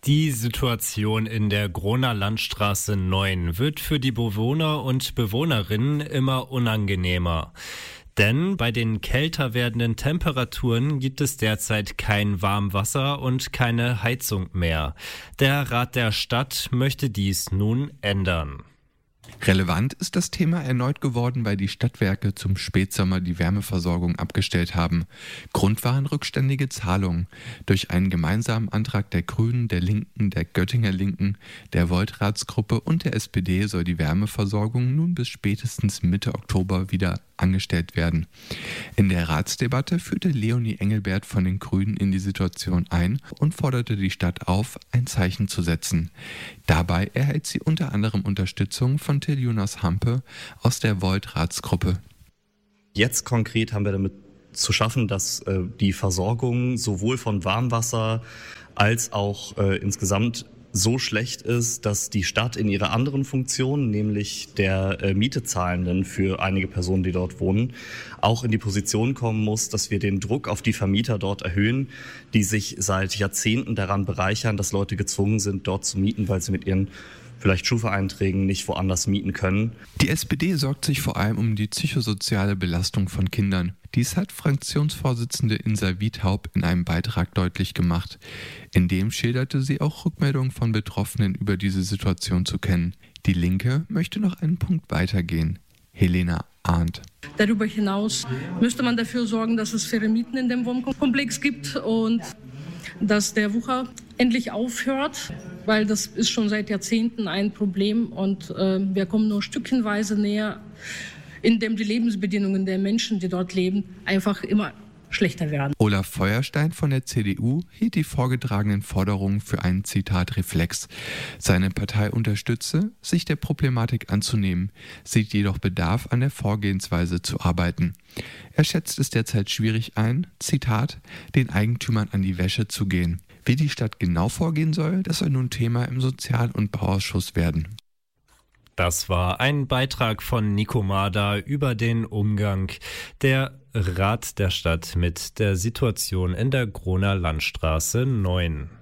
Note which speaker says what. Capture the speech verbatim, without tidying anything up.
Speaker 1: Die Situation in der Grohner Landstraße neun wird für die Bewohner und Bewohnerinnen immer unangenehmer. Denn bei den kälter werdenden Temperaturen gibt es derzeit kein Warmwasser und keine Heizung mehr. Der Rat der Stadt möchte dies nun ändern.
Speaker 2: Relevant ist das Thema erneut geworden, weil die Stadtwerke zum Spätsommer die Wärmeversorgung abgestellt haben. Grund waren rückständige Zahlungen. Durch einen gemeinsamen Antrag der Grünen, der Linken, der Göttinger Linken, der Volt-Ratsgruppe und der S P D soll die Wärmeversorgung nun bis spätestens Mitte Oktober wieder angestellt werden. In der Ratsdebatte führte Leonie Engelbert von den Grünen in die Situation ein und forderte die Stadt auf, ein Zeichen zu setzen. Dabei erhält sie unter anderem Unterstützung von Till Jonas Hampe aus der Volt-Ratsgruppe.
Speaker 3: Jetzt konkret haben wir damit zu schaffen, dass äh, die Versorgung sowohl von Warmwasser als auch äh, insgesamt so schlecht ist, dass die Stadt in ihrer anderen Funktion, nämlich der äh, Mietezahlenden für einige Personen, die dort wohnen, auch in die Position kommen muss, dass wir den Druck auf die Vermieter dort erhöhen, die sich seit Jahrzehnten daran bereichern, dass Leute gezwungen sind, dort zu mieten, weil sie mit ihren vielleicht Schufa-Einträgen nicht woanders mieten können.
Speaker 2: Die S P D sorgt sich vor allem um die psychosoziale Belastung von Kindern. Dies hat Fraktionsvorsitzende Insa Wiethaupt in einem Beitrag deutlich gemacht. In dem schilderte sie auch Rückmeldungen von Betroffenen über diese Situation zu kennen. Die Linke möchte noch einen Punkt weitergehen. Helena Arndt.
Speaker 4: Darüber hinaus müsste man dafür sorgen, dass es faire Mieten in dem Wohnkomplex gibt und dass der Wucher endlich aufhört, weil das ist schon seit Jahrzehnten ein Problem und äh, wir kommen nur stückchenweise näher, indem die Lebensbedingungen der Menschen, die dort leben, einfach immer schlechter werden.
Speaker 2: Olaf Feuerstein von der C D U hielt die vorgetragenen Forderungen für einen Zitat Reflex. Seine Partei unterstütze, sich der Problematik anzunehmen, sieht jedoch Bedarf an der Vorgehensweise zu arbeiten. Er schätzt es derzeit schwierig ein, Zitat, den Eigentümern an die Wäsche zu gehen. Wie die Stadt genau vorgehen soll, das soll nun Thema im Sozial- und Bauausschuss werden.
Speaker 1: Das war ein Beitrag von Nico Mader über den Umgang der Rat der Stadt mit der Situation in der Grohner Landstraße neun.